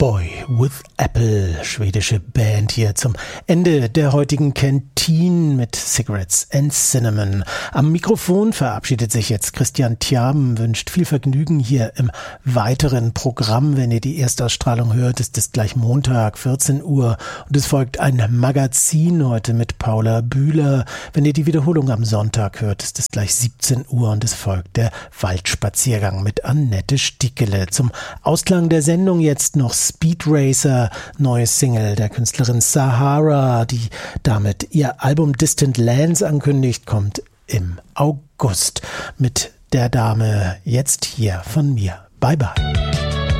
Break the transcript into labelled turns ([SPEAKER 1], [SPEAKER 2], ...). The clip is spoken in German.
[SPEAKER 1] Boy with Apple, schwedische Band hier zum Ende der heutigen Canteen mit Cigarettes and Cinnamon. Am Mikrofon verabschiedet sich jetzt Christian Thiaben, wünscht viel Vergnügen hier im weiteren Programm. Wenn ihr die Erstausstrahlung hört, ist es gleich Montag, 14 Uhr und es folgt ein Magazin heute mit Paula Bühler. Wenn ihr die Wiederholung am Sonntag hört, ist es gleich 17 Uhr und es folgt der Waldspaziergang mit Annette Stickele. Zum Ausklang der Sendung jetzt noch Speed Racer, neues Single der Künstlerin Sahara, die damit ihr Album Distant Lands ankündigt, kommt im August. Mit der Dame jetzt hier von mir. Bye bye.